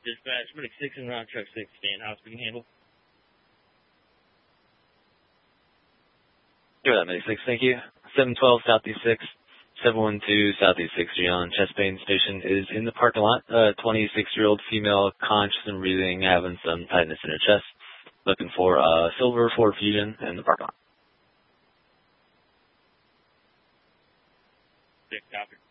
Dispatch, Medic 6 and Round Truck 6, stand house being handled. Hear that, Medic 6, thank you. 712 Southeast 6, 712 Southeast 6, on chest pain station is in the parking lot. 26-year-old female, conscious and breathing, having some tightness in her chest. Looking for a silver Ford Fusion in the parking lot. 6, copy.